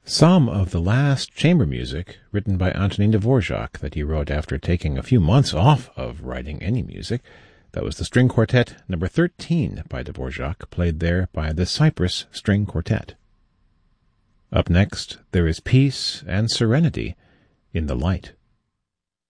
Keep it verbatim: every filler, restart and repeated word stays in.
Some of the last chamber music written by Antonin Dvorak that he wrote after taking a few months off of writing any music. That was the String Quartet number thirteen by Dvorak, played there by the Cyprus String Quartet. Up next, there is Peace and Serenity in the Light.